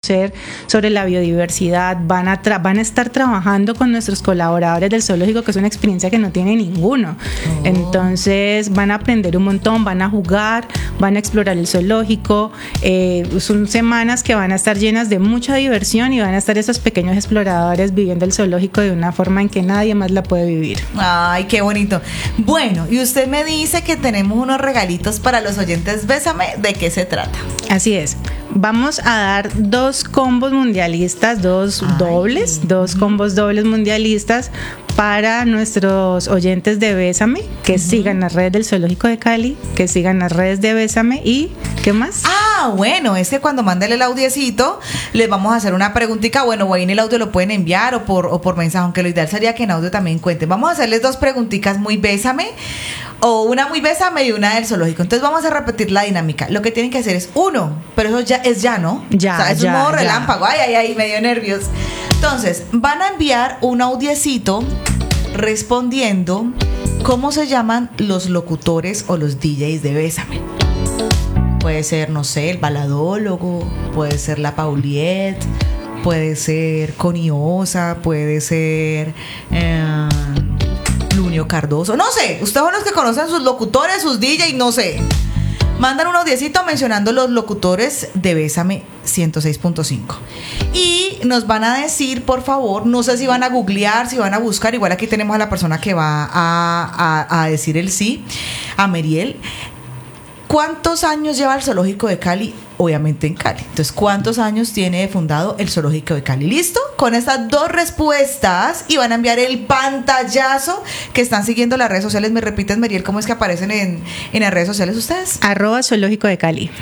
conocer sobre la biodiversidad, van a estar trabajando con nuestros colaboradores del zoológico, que es una experiencia que no tiene ninguno. Entonces van a aprender un montón, van a jugar, van a explorar el zoológico. Son semanas que van a estar llenas de mucha diversión y van a estar esos pequeños exploradores viviendo el zoológico de una forma en que nadie más la puede vivir. Ay, qué bonito. Bueno, y usted me dice que tenemos unos regalitos para los oyentes Bésame. ¿De qué se trata? Así es. Vamos a dar 2 combos mundialistas, dos combos dobles mundialistas para nuestros oyentes de Bésame, que sigan las redes del Zoológico de Cali, que sigan las redes de Bésame y ¿qué más? Bueno, es que cuando manden el audiecito les vamos a hacer una preguntita. Bueno, ahí en el audio lo pueden enviar o por mensaje, aunque lo ideal sería que en audio también cuenten. Vamos a hacerles 2 preguntitas muy Bésame, o una muy Bésame y una del zoológico. Entonces vamos a repetir la dinámica. Lo que tienen que hacer es 1, pero eso ya, ¿no? Ya, o sea, es ya, un modo ya. relámpago. Ay, me dio nervios. Entonces, van a enviar un audiecito respondiendo cómo se llaman los locutores o los DJs de Bésame. Puede ser, no sé, el baladólogo, puede ser la Pauliet, puede ser Coniosa, puede ser Lunio Cardoso, no sé, ustedes son los que conocen sus locutores, sus DJs, no sé. Mandan un audiecito mencionando los locutores de Bésame 106.5 y nos van a decir, por favor, no sé si van a googlear, si van a buscar, igual aquí tenemos a la persona que va a decir el sí, a Meriel. ¿Cuántos años lleva el Zoológico de Cali? Obviamente en Cali. Entonces, ¿cuántos años tiene fundado el Zoológico de Cali? ¿Listo? Con estas 2 respuestas y van a enviar el pantallazo que están siguiendo las redes sociales. ¿Me repites, Meriel, cómo es que aparecen en las redes sociales ustedes? @Zoológico de Cali.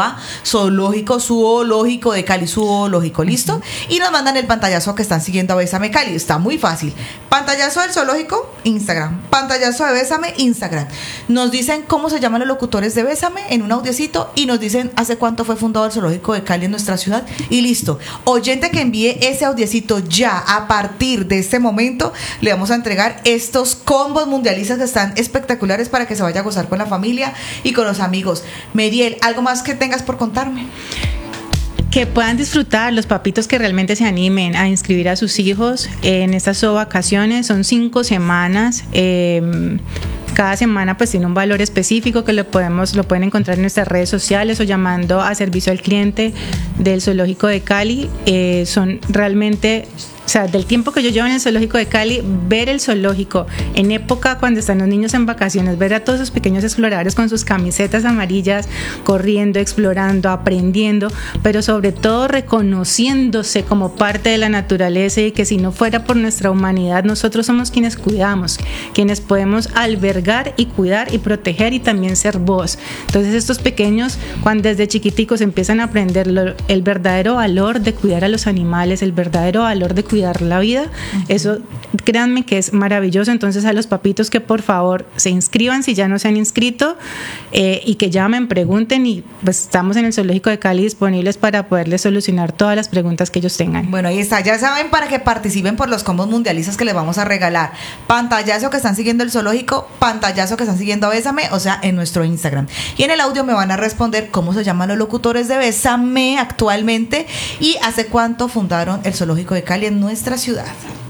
@zoológico de Cali, zoológico, ¿listo? Y nos mandan el pantallazo que están siguiendo a Bésame Cali. Está muy fácil. Pantallazo del zoológico, Instagram. Pantallazo de Bésame, Instagram. Nos dicen cómo se llaman los locutores de Bésame en un audiocito y nos dicen hace cuánto fue fundado el Zoológico de Cali en nuestra ciudad y listo. Oyente que envíe ese audiecito ya a partir de este momento, le vamos a entregar estos combos mundialistas que están espectaculares para que se vaya a gozar con la familia y con los amigos. Meriel, ¿algo más que tengas por contarme? Que puedan disfrutar los papitos, que realmente se animen a inscribir a sus hijos en estas vacaciones. Son 5 semanas. Cada semana pues tiene un valor específico que lo pueden encontrar en nuestras redes sociales o llamando a servicio al cliente del Zoológico de Cali. Son realmente, o sea, del tiempo que yo llevo en el Zoológico de Cali, ver el zoológico en época cuando están los niños en vacaciones, ver a todos esos pequeños exploradores con sus camisetas amarillas, corriendo, explorando, aprendiendo, pero sobre todo reconociéndose como parte de la naturaleza, y que si no fuera por nuestra humanidad, nosotros somos quienes cuidamos, quienes podemos albergar y cuidar y proteger y también ser voz. Entonces estos pequeños, cuando desde chiquiticos empiezan a aprender el verdadero valor de cuidar a los animales, el verdadero valor de cuidar la vida, eso créanme que es maravilloso. Entonces a los papitos que por favor se inscriban si ya no se han inscrito, y que llamen, pregunten, y pues estamos en el Zoológico de Cali disponibles para poderles solucionar todas las preguntas que ellos tengan. Bueno, ahí está, ya saben, para que participen por los combos mundialistas que les vamos a regalar. Pantallazo que están siguiendo el zoológico, pantallazo que están siguiendo a Bésame, o sea, en nuestro Instagram. Y en el audio me van a responder cómo se llaman los locutores de Bésame actualmente y hace cuánto fundaron el Zoológico de Cali en nuestra ciudad.